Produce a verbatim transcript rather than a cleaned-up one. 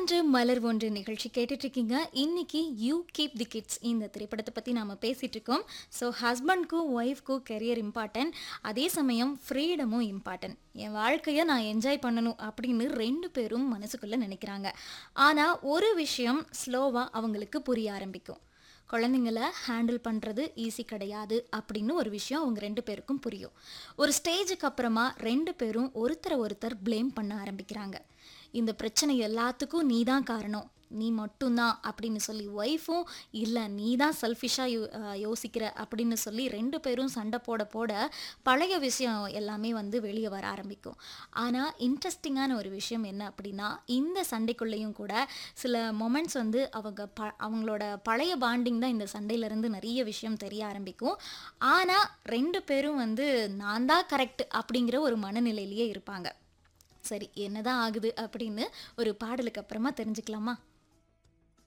இன்று மலர் ஒன்று நிகழ்ச்சி கேட்டுட்டு இருக்கீங்க. இன்னைக்கு யூ கீப் தி கிட்ஸ் இந்த திரைப்படத்தை பற்றி நாம் பேசிகிட்டு இருக்கோம். ஸோ ஹஸ்பண்ட்க்கும் ஒய்ஃப்க்கும் கெரியர் இம்பார்ட்டன்ட், அதே சமயம் ஃப்ரீடமும் இம்பார்ட்டன்ட். என் வாழ்க்கையை நான் என்ஜாய் பண்ணணும் அப்படின்னு ரெண்டு பேரும் மனசுக்குள்ளே நினைக்கிறாங்க. ஆனால் ஒரு விஷயம் ஸ்லோவாக அவங்களுக்கு புரிய ஆரம்பிக்கும். குழந்தைங்கள ஹேண்டில் பண்ணுறது ஈஸி கிடையாது அப்படின்னு ஒரு விஷயம் அவங்க ரெண்டு பேருக்கும் புரியும். ஒரு ஸ்டேஜுக்கு அப்புறமா ரெண்டு பேரும் ஒருத்தரை ஒருத்தர் ப்ளேம் பண்ண ஆரம்பிக்கிறாங்க. இந்த பிரச்சனை எல்லாத்துக்கும் நீ தான் காரணம், நீ மட்டும்தான் அப்படின்னு சொல்லி ஒய்ஃபும் இல்லை நீ தான் செல்ஃபிஷாக யோ யோசிக்கிற அப்படின்னு சொல்லி ரெண்டு பேரும் சண்டை போட போட பழைய விஷயம் எல்லாமே வந்து வெளியே வர ஆரம்பிக்கும். ஆனால் இன்ட்ரெஸ்டிங்கான ஒரு விஷயம் என்ன அப்படின்னா, இந்த சண்டைக்குள்ளேயும் கூட சில மொமெண்ட்ஸ் வந்து அவங்க ப அவங்களோட பழைய பாண்டிங் தான் இந்த சண்டையிலேருந்து நிறைய விஷயம் தெரிய ஆரம்பிக்கும். ஆனால் ரெண்டு பேரும் வந்து நான் தான் கரெக்ட் அப்படிங்கிற ஒரு மனநிலையிலேயே இருப்பாங்க. சரி, என்னதான் ஆகுது அப்படின்னு ஒரு பாடலுக்கு அப்புறமா தெரிஞ்சுக்கலாமா?